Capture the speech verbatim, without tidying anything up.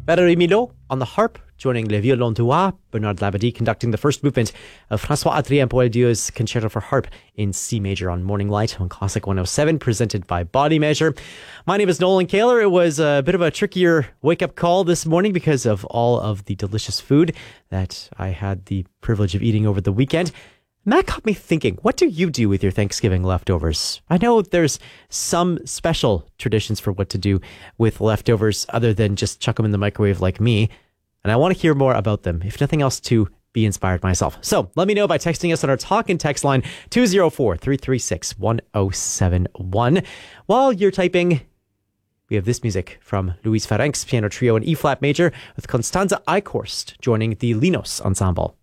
Valerie Milot on the harp, joining Le Violon Dois, Bernard Labadie conducting the first movement of François-Adrien Boieldieu's Concerto for Harp in C major on Morning Light on Classic one oh seven, presented by Body Measure. My name is Nolan Kaler. It was a bit of a trickier wake-up call this morning because of all of the delicious food that I had the privilege of eating over the weekend. That got me thinking, what do you do with your Thanksgiving leftovers? I know there's some special traditions for what to do with leftovers other than just chuck them in the microwave like me. And I want to hear more about them, if nothing else, to be inspired myself. So let me know by texting us on our talk and text line two oh four, three three six, one oh seven one. While you're typing, we have this music from Luis Ferencz Piano Trio in E-flat major with Constanze Eichhorst joining the Linos Ensemble.